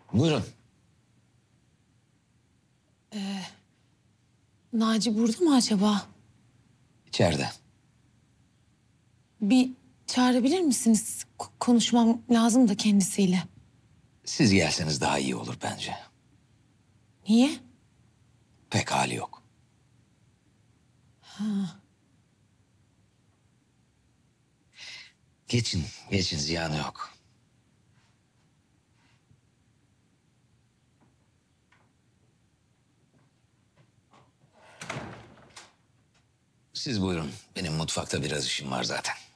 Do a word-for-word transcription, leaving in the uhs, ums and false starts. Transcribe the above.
Buyurun. Naci burada mı acaba? İçeride. Bir çağırabilir misiniz? K- konuşmam lazım da kendisiyle. Siz gelseniz daha iyi olur bence. Niye? Pek hali yok. Geçin, geçin ziyanı yok. Siz buyurun. Benim mutfakta biraz işim var zaten.